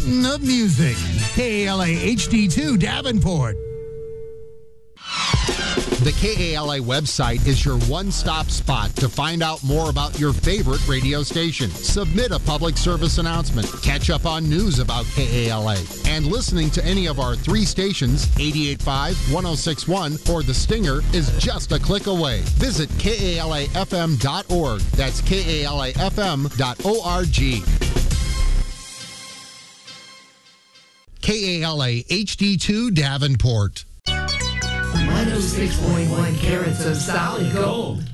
fountain of music. KALA HD2 Davenport. The KALA website is your one-stop spot to find out more about your favorite radio station. Submit a public service announcement, catch up on news about KALA, and listening to any of our 3 stations, 88.5, 106.1, or The Stinger, is just a click away. Visit KALAFM.org. That's KALAFM.org. KALA HD2 Davenport. 106.1 carats of solid gold.